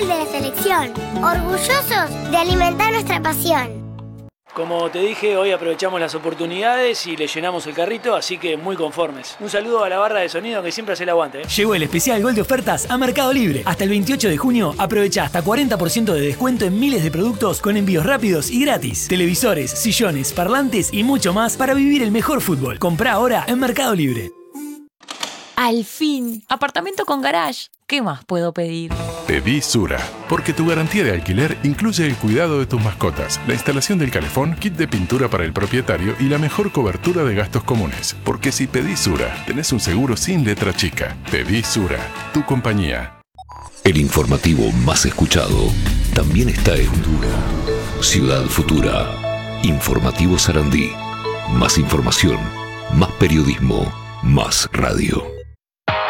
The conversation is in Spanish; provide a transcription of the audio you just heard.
de la selección, orgullosos de alimentar nuestra pasión. Como te dije, hoy aprovechamos las oportunidades y le llenamos el carrito, así que muy conformes. Un saludo a la barra de sonido que siempre hace el aguante. Llegó el especial Gol de ofertas a Mercado Libre. Hasta el 28 de junio aprovecha hasta 40% de descuento en miles de productos con envíos rápidos y gratis. Televisores, sillones, parlantes y mucho más para vivir el mejor fútbol. Comprá ahora en Mercado Libre. Al fin, apartamento con garage. ¿Qué más puedo pedir? Pedí Sura, porque tu garantía de alquiler incluye el cuidado de tus mascotas, la instalación del calefón, kit de pintura para el propietario y la mejor cobertura de gastos comunes. Porque si pedís Sura, tenés un seguro sin letra chica. Pedí Sura, tu compañía. El informativo más escuchado también está en Ciudad Futura. Informativo Sarandí. Más información, más periodismo, más radio.